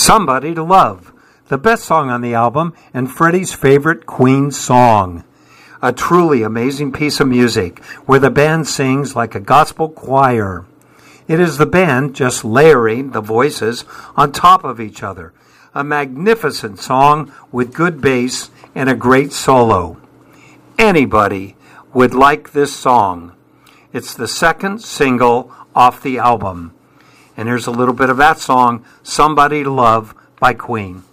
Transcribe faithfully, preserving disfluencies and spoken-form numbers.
Somebody to Love, the best song on the album and Freddie's favorite Queen song. A truly amazing piece of music where the band sings like a gospel choir. It is the band just layering the voices on top of each other. A magnificent song with good bass and a great solo. Anybody would like this song. It's the second single off the album. And here's a little bit of that song, Somebody to Love by Queen.